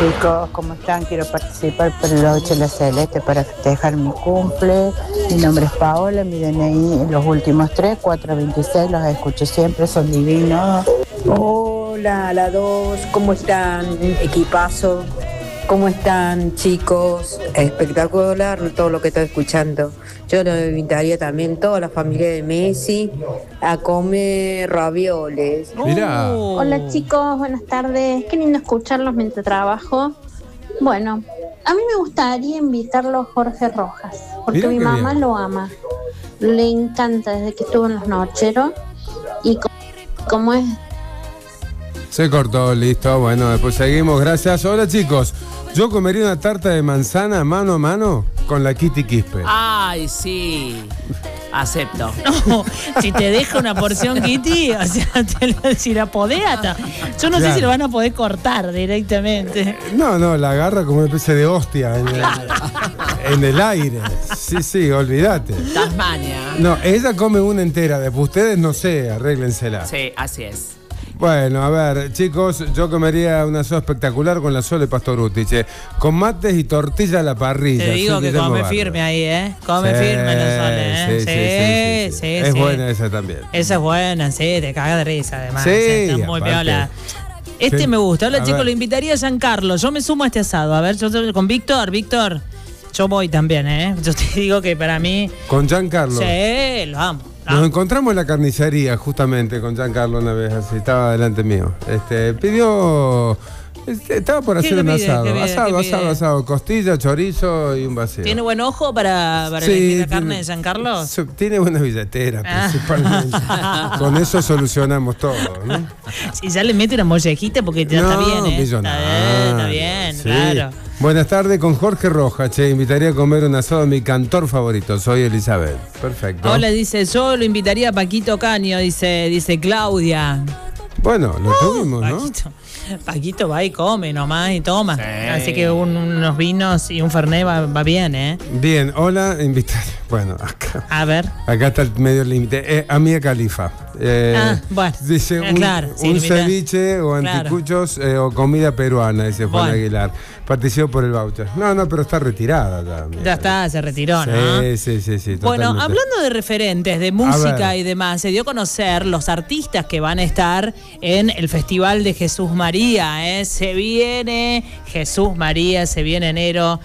chicos, ¿cómo están? Quiero participar por el 8 de la Celeste para festejar mi cumple. Mi nombre es Paola, mi DNI los últimos 3, 426, los escucho siempre, son divinos. Hola, la 2, ¿cómo están? Equipazo, ¿cómo están, chicos? Espectacular todo lo que estoy escuchando. Yo lo invitaría también toda la familia de Messi a comer ravioles. Mirá. Hola chicos, buenas tardes. Qué lindo escucharlos mientras trabajo. Bueno, a mí me gustaría invitarlo a Jorge Rojas, porque Mirá mi qué mamá bien. lo ama. Le encanta desde que estuvo en Los Nocheros. Y como es... Se cortó, listo. Bueno, después seguimos. Gracias. Hola, chicos. Yo comería una tarta de manzana mano a mano con la Kitty Quispe. Ay, sí. Acepto. No, si te deja una porción Kitty, o sea, si la podés hasta. Yo no sé Claro. si lo van a poder cortar directamente. No, la agarra como una especie de hostia en el aire. Sí, olvídate. Tasmania. No, ella come una entera. Después ustedes, no sé, arréglensela. Sí, así es. Bueno, a ver, chicos, yo comería una sopa espectacular con la Sole Pastoruti, che, con mates y tortilla a la parrilla. Te digo Soy que Guillermo come Barrio. firme ahí, ¿eh? Come Sí, firme la Sole, ¿eh? sí. Es buena esa también. Esa es buena, sí, te caga de risa además. Sí, Está muy aparte. piola. Este Sí. me gusta. Hola A chicos, ver. lo invitaría a Giancarlo. Yo me sumo a este asado. A ver, yo con Víctor, yo voy también, ¿eh? Yo te digo que para mí. Con Giancarlo. Sí, lo amo. Nos encontramos en la carnicería justamente con Giancarlo una vez, así, estaba delante mío. Pidió... estaba por ¿Qué hacer le un pide? asado. ¿Qué pide? Asado. Costilla, chorizo y un vacío. ¿Tiene buen ojo para Sí, elegir la tiene- carne de Giancarlo? Tiene buena billetera, principalmente. Con eso solucionamos todo, ¿no? Si ya le mete una mollejita porque ya está bien, ¿eh? Está bien, Sí. claro. Buenas tardes con Jorge Rojas, che. Invitaría a comer un asado a mi cantor favorito. Soy Elizabeth. Perfecto. Hola, dice, yo lo invitaría a Paquito Caño, dice Claudia. Bueno, lo tuvimos, ¿no? Paquito va y come nomás y toma. Así que unos vinos y un fernet va bien, ¿eh? Bien, hola, invitaría. Bueno, acá. A ver. Acá está el medio límite. A Mía Khalifa. Bueno. Dice Claro, sí, un invita- ceviche o Claro. anticuchos o comida peruana, dice Juan Bueno. Aguilar. Participó por el voucher. No, pero está retirada ya. Mía Ya está, se retiró, ¿no? Sí. Bueno, totalmente. hablando de referentes, de A música ver. y demás, se dio a conocer los artistas que van a estar en el Festival de Jesús María, ¿eh? Se viene Jesús María, se viene enero.